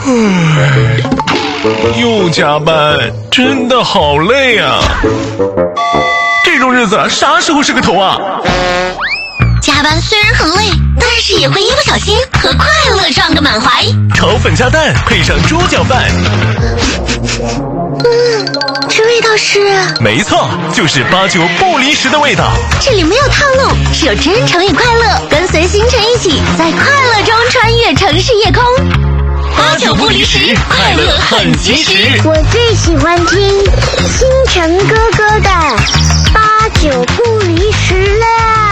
又加班，真的好累啊！这种日子啥时候是个头啊？ 加班虽然很累，但是也会一不小心和快乐撞个满怀。 炒粉加蛋配上猪脚饭， 这味道是…… 没错，就是89不离10的味道。 这里没有套路，只有真诚与快乐，跟随星辰一起在快乐中穿越城市夜空。89不离10，快乐很及时。 我最喜欢听星辰哥哥的89不离10了。